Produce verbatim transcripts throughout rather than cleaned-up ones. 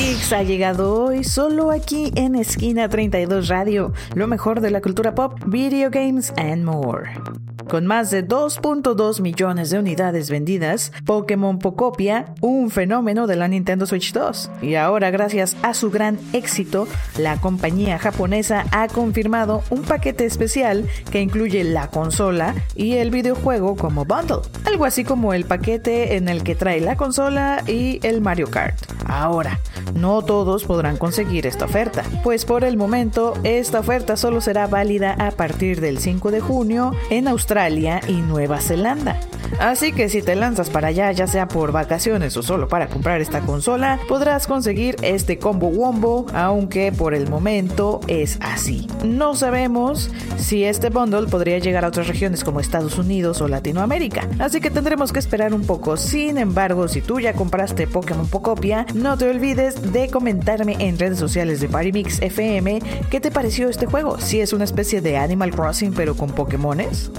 Mix ha llegado hoy solo aquí en Esquina treinta y dos Radio, lo mejor de la cultura pop, video games and more. Con más de dos punto dos millones de unidades vendidas, Pokémon Pocopia, un fenómeno de la Nintendo Switch dos. Y ahora, gracias a su gran éxito, la compañía japonesa ha confirmado un paquete especial que incluye la consola y el videojuego como bundle. Algo así como el paquete en el que trae la consola y el Mario Kart. Ahora, no todos podrán conseguir esta oferta, pues por el momento esta oferta solo será válida a partir del cinco de junio en Australia y Nueva Zelanda. Así que si te lanzas para allá, ya sea por vacaciones o solo para comprar esta consola, podrás conseguir este combo wombo, aunque por el momento es así. No sabemos si este bundle podría llegar a otras regiones como Estados Unidos o Latinoamérica, así que tendremos que esperar un poco. Sin embargo, si tú ya compraste Pokémon Pocopia, no te olvides de comentarme en redes sociales de PartyMix F M qué te pareció este juego, si es una especie de Animal Crossing pero con Pokémones.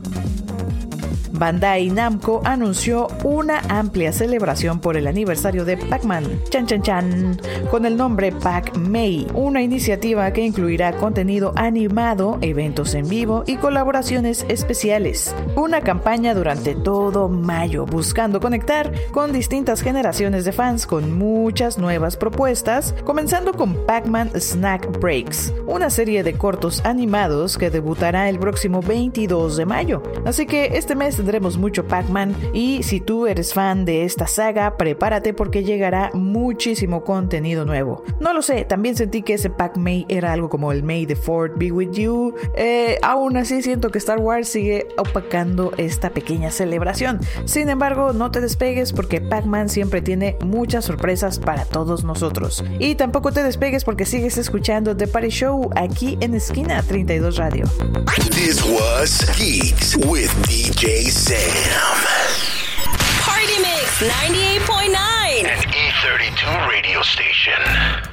Bandai Namco anunció una amplia celebración por el aniversario de Pac-Man, chan chan chan, con el nombre Pac-May, una iniciativa que incluirá contenido animado, eventos en vivo y colaboraciones especiales. Una campaña durante todo mayo buscando conectar con distintas generaciones de fans con muchas nuevas propuestas, comenzando con Pac-Man Snack Breaks, una serie de cortos animados que debutará el próximo veintidós de mayo. Así que este mes tendremos mucho Pac-Man y si tú eres fan de esta saga, prepárate porque llegará muchísimo contenido nuevo. No lo sé, también sentí que ese Pac-May era algo como el May the fourth be with you. Eh, aún así siento que Star Wars sigue opacando esta pequeña celebración. Sin embargo, no te despegues porque Pac-Man siempre tiene muchas sorpresas para todos nosotros. Y tampoco te despegues porque sigues escuchando The Party Show aquí en Esquina treinta y dos Radio. This was Geeks with D J Sam. Party Mix ninety-eight point nine. An E thirty-two radio station.